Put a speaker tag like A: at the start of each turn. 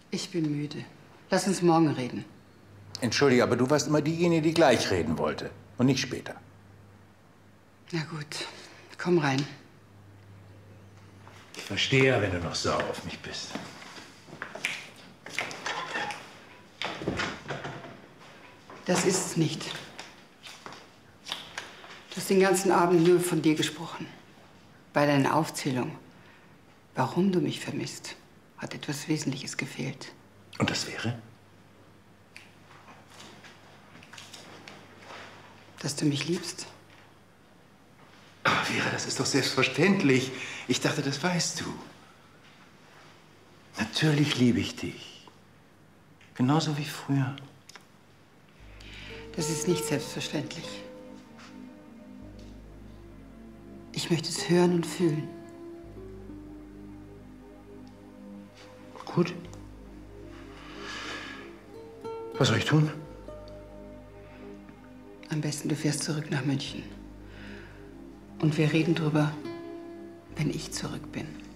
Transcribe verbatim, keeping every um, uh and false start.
A: Ich bin müde. Lass uns morgen reden.
B: Entschuldige, aber du warst immer diejenige, die gleich reden wollte und nicht später.
A: Na gut, komm rein.
B: Ich verstehe ja, wenn du noch sauer auf mich bist.
A: Das ist's nicht. Du hast den ganzen Abend nur von dir gesprochen. Bei deiner Aufzählung, warum du mich vermisst, hat etwas Wesentliches gefehlt.
B: Und das wäre?
A: Dass du mich liebst.
B: Aber Vera, das ist doch selbstverständlich. Ich dachte, das weißt du. Natürlich liebe ich dich. Genauso wie früher.
A: Das ist nicht selbstverständlich. Ich möchte es hören und fühlen.
B: Gut. Was soll ich tun?
A: Am besten, du fährst zurück nach München. Und wir reden drüber, wenn ich zurück bin.